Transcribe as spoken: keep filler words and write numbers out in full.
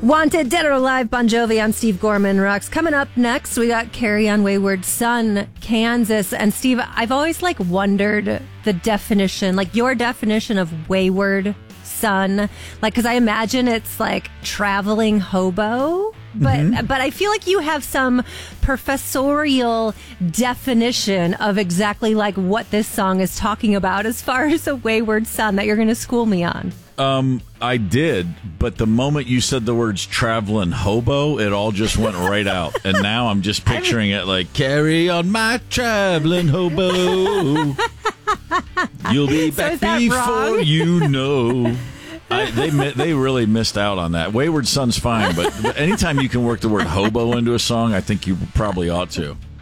Wanted, Dead or Alive, Bon Jovi on Steve Gorman Rocks. Coming up next, we got Carrie on Wayward Son, Kansas. And Steve, I've always like wondered the definition, like your definition of wayward son. Like, because I imagine it's like traveling hobo. But mm-hmm. but I feel like you have some professorial definition of exactly like what this song is talking about as far as a wayward son that you're going to school me on. Um, I did, but the moment you said the words traveling hobo, it all just went right out. And now I'm just picturing it like, carry on my traveling hobo. You'll be back so before you know. I, they they really missed out on that. Wayward Son's fine, but anytime you can work the word hobo into a song, I think you probably ought to.